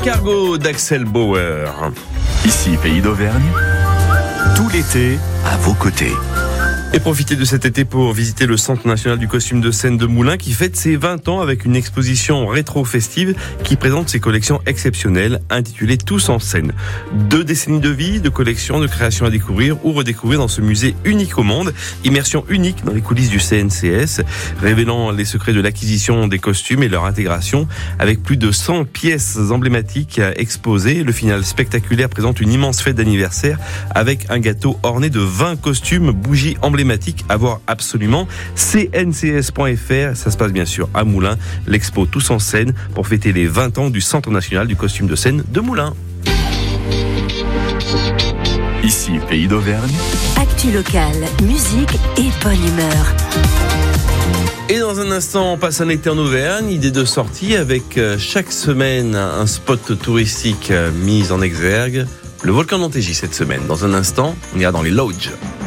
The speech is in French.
Cargo d'Axel Bauer. Ici, Pays d'Auvergne, tout l'été, à vos côtés. Et profitez de cet été pour visiter le Centre national du costume de scène de Moulins qui fête ses 20 ans avec une exposition rétro-festive qui présente ses collections exceptionnelles intitulées Tous en scène. 2 décennies de vie, de collections, de créations à découvrir ou redécouvrir dans ce musée unique au monde. Immersion unique dans les coulisses du CNCS, révélant les secrets de l'acquisition des costumes et leur intégration avec plus de 100 pièces emblématiques exposées. Le final spectaculaire présente une immense fête d'anniversaire avec un gâteau orné de 20 costumes, bougies emblématiques à voir absolument. cncs.fr, ça se passe bien sûr à Moulins, l'expo Tous en scène pour fêter les 20 ans du Centre national du costume de scène de Moulins. Ici, Pays d'Auvergne. Actu locale, musique et bonne humeur. Et dans un instant, on passe un été en Auvergne, idée de sortie avec chaque semaine un spot touristique mis en exergue. Le volcan d'Antégy cette semaine. Dans un instant, on ira dans les lodges.